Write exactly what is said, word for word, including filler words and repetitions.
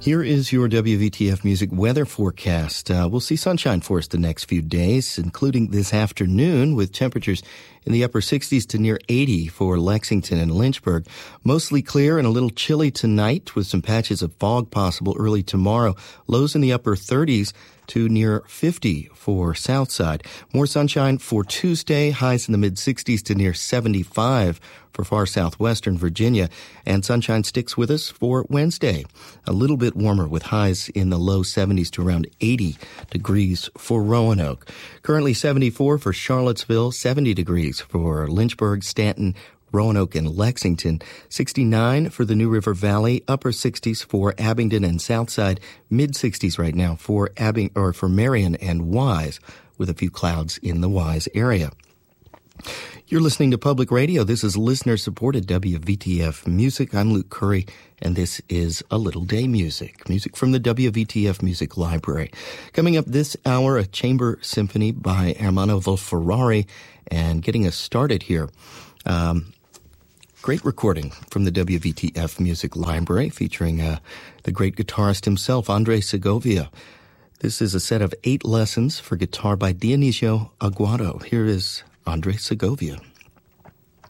Here is your W V T F Music weather forecast. Uh, we'll see sunshine for us the next few days, including this afternoon, with temperatures in the upper sixties to near eighty for Lexington and Lynchburg. Mostly clear and a little chilly tonight, with some patches of fog possible early tomorrow. Lows in the upper thirties to near fifty for Southside. More sunshine for Tuesday, highs in the mid-sixties to near seventy-five for far southwestern Virginia, and sunshine sticks with us for Wednesday. A little bit warmer with highs in the low seventies to around eighty degrees for Roanoke. Currently seventy-four for Charlottesville, seventy degrees for Lynchburg, Stanton, Roanoke, and Lexington, sixty-nine for the New River Valley, upper sixties for Abingdon and Southside, mid-sixties right now for Abing or for Marion and Wise, with a few clouds in the Wise area. You're listening to Public Radio. This is listener-supported W V T F Music. I'm Luke Curry, and this is A Little Day Music, music from the W V T F Music Library. Coming up this hour, a chamber symphony by Ermanno Wolf-Ferrari, and getting us started here, um, great recording from the W V T F Music Library featuring uh, the great guitarist himself, Andre Segovia. This is a set of eight lessons for guitar by Dionisio Aguado. Here is Andre Segovia.